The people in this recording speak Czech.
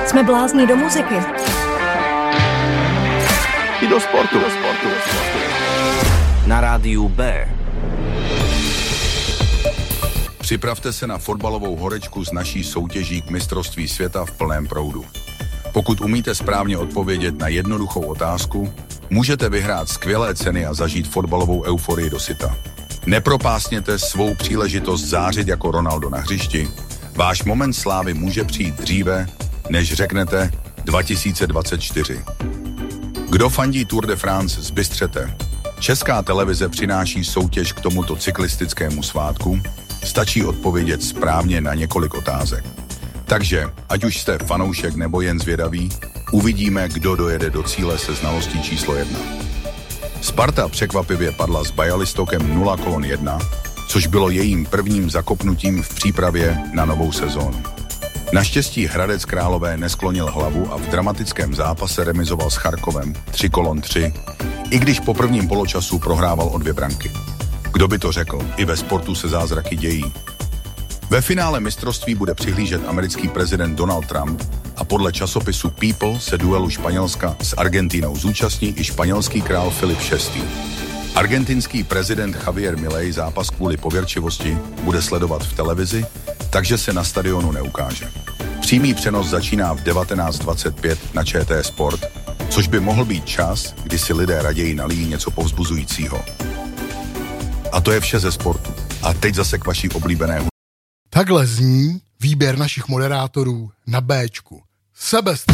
Jsme blázni do muziky. I do sportu. Na rádiu B. Připravte se na fotbalovou horečku z naší soutěží k mistrovství světa v plném proudu. Pokud umíte správně odpovědět na jednoduchou otázku, můžete vyhrát skvělé ceny a zažít fotbalovou euforii do syta. Nepropásněte svou příležitost zářit jako Ronaldo na hřišti. Váš moment slávy může přijít dříve, než řeknete 2024. Kdo fandí Tour de France, zbystřete. Česká televize přináší soutěž k tomuto cyklistickému svátku. Stačí odpovědět správně na několik otázek. Takže, ať už jste fanoušek nebo jen zvědavý, uvidíme, kdo dojede do cíle se znalostí číslo 1. Sparta překvapivě padla s Bialystokem 0-1, což bylo jejím prvním zakopnutím v přípravě na novou sezónu. Naštěstí Hradec Králové nesklonil hlavu a v dramatickém zápase remizoval s Charkovem 3-3, i když po prvním poločasu prohrával o 2 branky. Kdo by to řekl, i ve sportu se zázraky dějí. Ve finále mistrovství bude přihlížet americký prezident Donald Trump a podle časopisu People se duelu Španělska s Argentínou zúčastní i španělský král Filip VI. Argentinský prezident Javier Milei zápas kvůli pověrčivosti bude sledovat v televizi, takže se na stadionu neukáže. Přímý přenos začíná v 19:25 na ČT Sport, což by mohl být čas, kdy si lidé raději nalijí něco povzbuzujícího. A to je vše ze sportu. A teď zase k vaší oblíbené. Takhle zní výběr našich moderátorů na Béčku. Sebestřed.